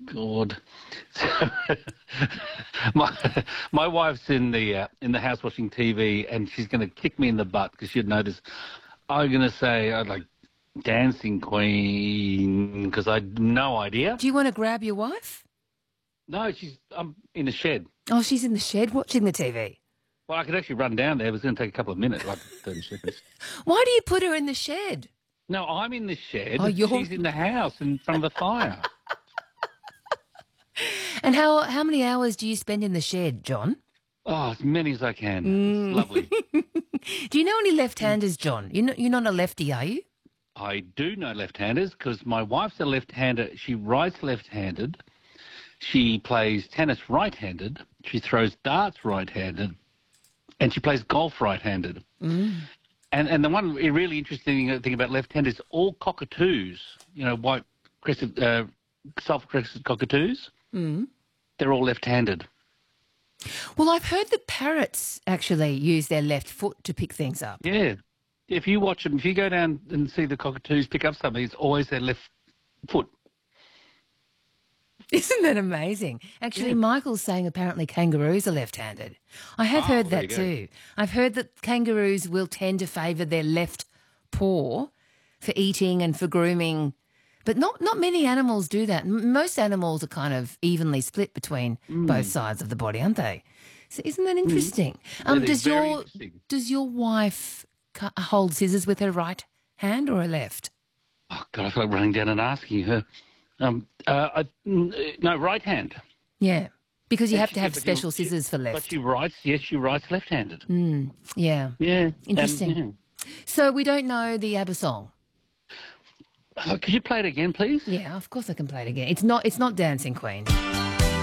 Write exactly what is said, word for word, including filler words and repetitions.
God. So, my my wife's in the uh, in the house watching T V, and she's going to kick me in the butt because she'd notice I'm going to say I'd like Dancing Queen because I had no idea. Do you want to grab your wife? No, she's I'm in the shed. Oh, she's in the shed watching the T V. Well, I could actually run down there. It was going to take a couple of minutes, like thirty seconds. Why do you put her in the shed? No, I'm in the shed. Oh, you're... She's in the house in front of the fire. And how how many hours do you spend in the shed, John? Oh, as many as I can. Mm. It's lovely. Do you know any left-handers, John? You're not, you're not a lefty, are you? I do know left-handers because my wife's a left-hander. She writes left-handed. She plays tennis right-handed. She throws darts right-handed. And she plays golf right-handed. Mm. And and the one really interesting thing about left-handers, all cockatoos, you know, white crested, uh, soft-crested cockatoos, mm. they're all left-handed. Well, I've heard that parrots actually use their left foot to pick things up. Yeah. If you watch them, if you go down and see the cockatoos pick up something, it's always their left foot. Isn't that amazing? Actually, yeah. Michael's saying apparently kangaroos are left-handed. I have oh, heard that too. I've heard that kangaroos will tend to favour their left paw for eating and for grooming, but not, not many animals do that. Most animals are kind of evenly split between mm. both sides of the body, aren't they? So isn't that interesting? Mm. Um, does your does your wife hold scissors with her right hand or her left? Oh, God, I feel like running down and asking her. Um, uh, I, no, right hand. Yeah, because you yeah, have she, to have yeah, special she, scissors for left. But she writes, yes, she writes left-handed. Mm, yeah. Yeah. Interesting. Um, yeah. So we don't know the ABBA song. Oh, could you play it again, please? Yeah, of course I can play it again. It's not. It's not Dancing Queen.